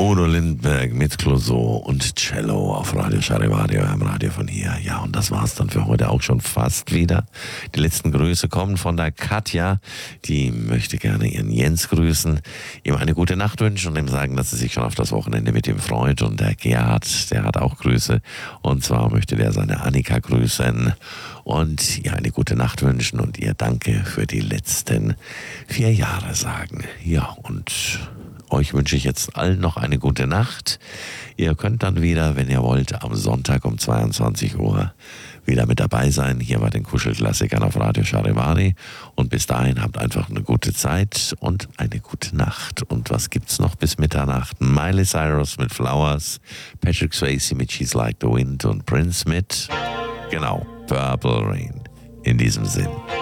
Udo Lindenberg mit Clouseau und Cello auf Radio Charivario, am Radio von hier. Ja, und das war's dann für heute auch schon fast wieder. Die letzten Grüße kommen von der Katja. Die möchte gerne ihren Jens grüßen, ihm eine gute Nacht wünschen und ihm sagen, dass sie sich schon auf das Wochenende mit ihm freut. Und der Gerhard, der hat auch Grüße. Und zwar möchte der seine Annika grüßen und ihr eine gute Nacht wünschen und ihr Danke für die letzten 4 Jahre sagen. Ja, und euch wünsche ich jetzt allen noch eine gute Nacht. Ihr könnt dann wieder, wenn ihr wollt, am Sonntag um 22 Uhr wieder mit dabei sein, hier bei den Kuschelklassikern auf Radio Charivari. Und bis dahin habt einfach eine gute Zeit und eine gute Nacht. Und was gibt's noch bis Mitternacht? Miley Cyrus mit Flowers, Patrick Swayze mit She's Like the Wind und Prince mit, genau, Purple Rain. In diesem Sinn.